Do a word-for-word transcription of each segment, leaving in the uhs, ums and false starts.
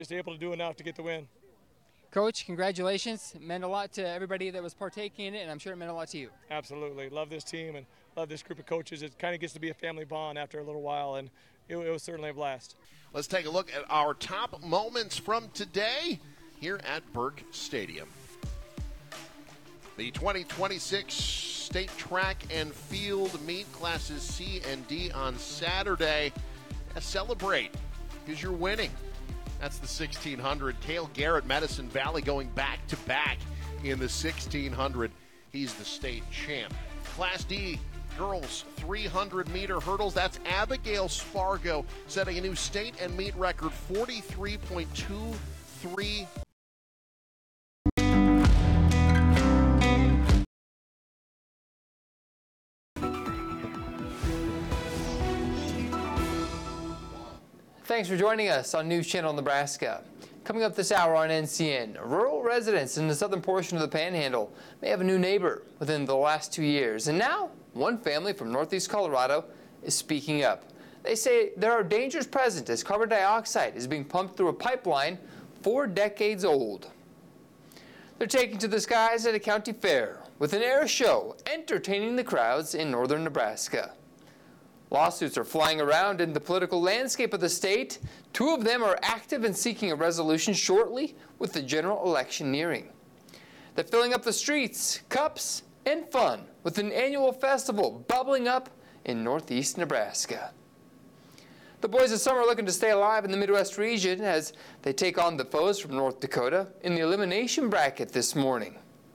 Just able to do enough to get the win. Coach, congratulations. It meant a lot to everybody that was partaking in it, and I'm sure it meant a lot to you. Absolutely. Love this team and love this group of coaches. It kind of gets to be a family bond after a little while, and it, it was certainly a blast. Let's take a look at our top moments from today here at Burke Stadium. The twenty twenty-six State Track and Field Meet Classes C and D on Saturday. Yeah, celebrate because you're winning. That's the sixteen hundred. Cale Garrett, Medicine Valley going back-to-back in the sixteen hundred. He's the state champ. Class D girls three hundred meter hurdles. That's Abigail Spargo setting a new state and meet record, forty-three point two three. Thanks for joining us on News Channel Nebraska. Coming up this hour on N C N, rural residents in the southern portion of the Panhandle may have a new neighbor within the last two years. And now, one family from northeast Colorado is speaking up. They say there are dangers present as carbon dioxide is being pumped through a pipeline four decades old. They're taking to the skies at a county fair with an air show entertaining the crowds in northern Nebraska. Lawsuits are flying around in the political landscape of the state. Two of them are active in seeking a resolution shortly with the general election nearing. They're filling up the streets, cups, and fun with an annual festival bubbling up in northeast Nebraska. The boys of summer are looking to stay alive in the Midwest region as they take on the foes from North Dakota in the elimination bracket this morning.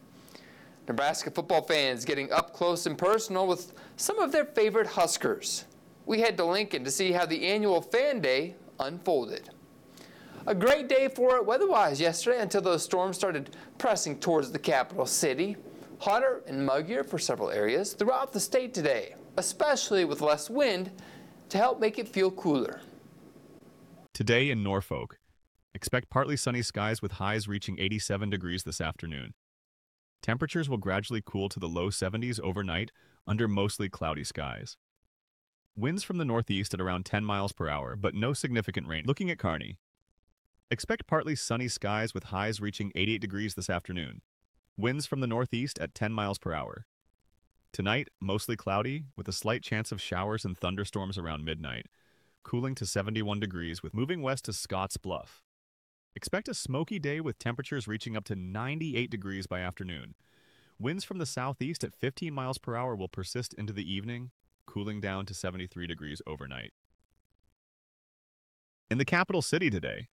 Nebraska football fans getting up close and personal with some of their favorite Huskers. We head to Lincoln to see how the annual Fan Day unfolded. A great day for it weather-wise yesterday until those storms started pressing towards the capital city. Hotter and muggier for several areas throughout the state today, especially with less wind to help make it feel cooler. Today in Norfolk, expect partly sunny skies with highs reaching eighty-seven degrees this afternoon. Temperatures will gradually cool to the low seventies overnight under mostly cloudy skies. Winds from the northeast at around ten miles per hour, but no significant rain. Looking at Kearney, expect partly sunny skies with highs reaching eighty-eight degrees this afternoon. Winds from the northeast at ten miles per hour. Tonight, mostly cloudy with a slight chance of showers and thunderstorms around midnight, cooling to seventy-one degrees with moving west to Scotts Bluff. Expect a smoky day with temperatures reaching up to ninety-eight degrees by afternoon. Winds from the southeast at fifteen miles per hour will persist into the evening, cooling down to seventy-three degrees overnight. In the capital city today,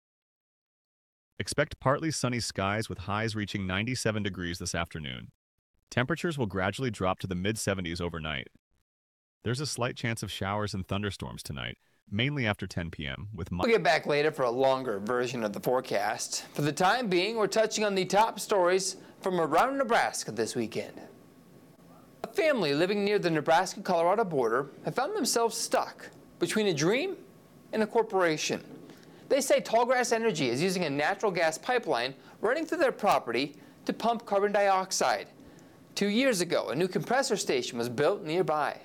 expect partly sunny skies with highs reaching ninety-seven degrees this afternoon. Temperatures will gradually drop to the mid seventies overnight. There's a slight chance of showers and thunderstorms tonight, mainly after ten p m with We'll get back later for a longer version of the forecast. For the time being, we're touching on the top stories from around Nebraska this weekend. A family living near the Nebraska-Colorado border have found themselves stuck between a dream and a corporation. They say Tallgrass Energy is using a natural gas pipeline running through their property to pump carbon dioxide. Two years ago, a new compressor station was built nearby.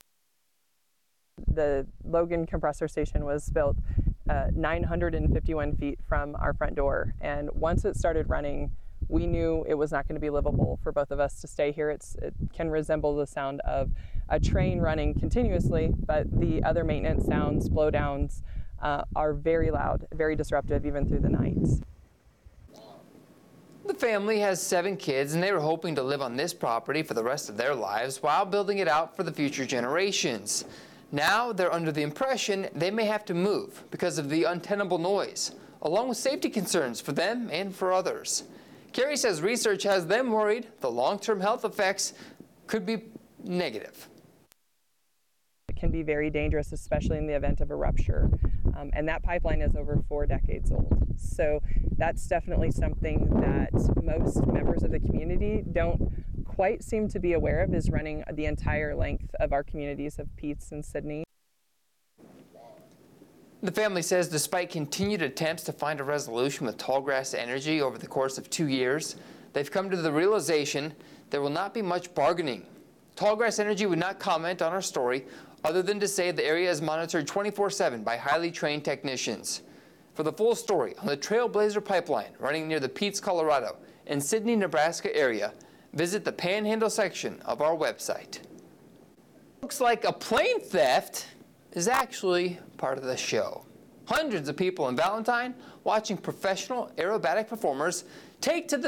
The Logan compressor station was built uh, nine hundred fifty-one feet from our front door, and once it started running, we knew it was not going to be livable for both of us to stay here. It's, it can resemble the sound of a train running continuously, but the other maintenance sounds, blowdowns, uh, are very loud, very disruptive even through the nights. The family has seven kids, and they were hoping to live on this property for the rest of their lives while building it out for the future generations. Now they're under the impression they may have to move because of the untenable noise, along with safety concerns for them and for others. Carrie says research has them worried the long-term health effects could be negative. It can be very dangerous, especially in the event of a rupture. Um, and that pipeline is over four decades old. So that's definitely something that most members of the community don't quite seem to be aware of, is running the entire length of our communities of Peets and Sidney. The family says despite continued attempts to find a resolution with Tallgrass Energy over the course of two years, they've come to the realization there will not be much bargaining. Tallgrass Energy would not comment on our story other than to say the area is monitored twenty-four seven by highly trained technicians. For the full story on the Trailblazer Pipeline running near the Peets, Colorado and Sidney, Nebraska area, visit the Panhandle section of our website. Looks like a plane theft is actually part of the show. Hundreds of people in Valentine watching professional aerobatic performers take to the